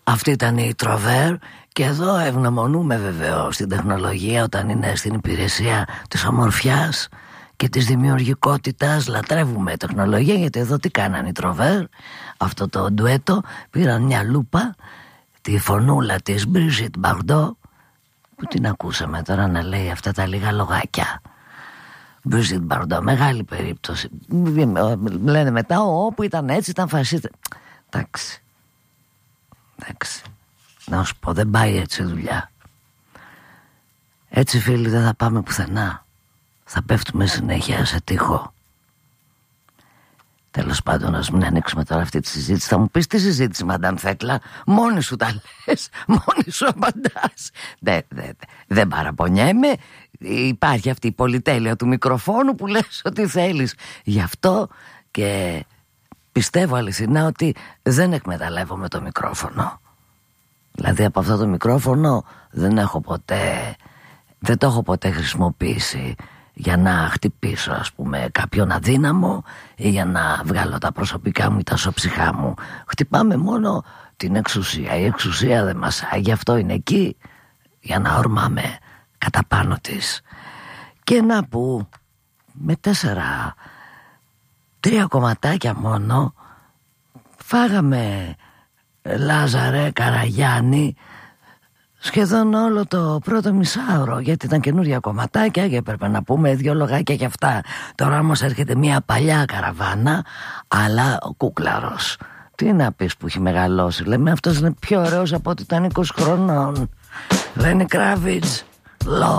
Αυτή ήταν η Τροβέρ. Και εδώ ευγνωμονούμε βεβαίως στην τεχνολογία όταν είναι στην υπηρεσία της ομορφιάς και της δημιουργικότητας. Λατρεύουμε τεχνολογία, γιατί εδώ τι κάνανε οι Τροβέρ, αυτό το ντουέτο, πήραν μια λούπα, τη φωνούλα της Μπριζίτ Μπαρντό, που την ακούσαμε τώρα να λέει αυτά τα λίγα λογάκια. Μπριζίτ Μπαρντό, μεγάλη περίπτωση. Λένε μετά, όπου ήταν έτσι, ήταν φασίστα. Εντάξει, να σου πω, δεν πάει έτσι δουλειά. Έτσι, φίλοι, δεν θα πάμε πουθενά. Θα πέφτουμε συνέχεια σε τείχο. Τέλος πάντων, ας μην ανοίξουμε τώρα αυτή τη συζήτηση. Θα μου πεις τι συζήτηση, Μαντάμ Θέκλα? Μόνη σου τα λες, μόνη σου απαντάς. Δεν παραπονιέμαι. Υπάρχει αυτή η πολυτέλεια του μικροφόνου που λες ό,τι θέλεις. Γι' αυτό και πιστεύω αληθινά ότι δεν εκμεταλλεύομαι το μικρόφωνο. Δηλαδή από αυτό το μικρόφωνο δεν το έχω ποτέ χρησιμοποιήσει για να χτυπήσω, ας πούμε, κάποιον αδύναμο ή για να βγάλω τα προσωπικά μου ή τα σωψυχά μου. Χτυπάμε μόνο την εξουσία. Η εξουσία δεν μασάει, γι' αυτό είναι εκεί, για να ορμάμε κατά πάνω της. Και να που με 3 κομματάκια μόνο φάγαμε, Λάζαρε Καραγιάννη, σχεδόν όλο το πρώτο μισάωρο, γιατί ήταν καινούρια κομματάκια και έπρεπε να πούμε 2 λογάκια για αυτά. Τώρα όμως έρχεται μια παλιά καραβάνα, αλλά ο κούκλαρος, τι να πεις που έχει μεγαλώσει, λέμε αυτός είναι πιο ωραίος από ότι ήταν 20 χρονών. Λένε Κράβιτς, Love.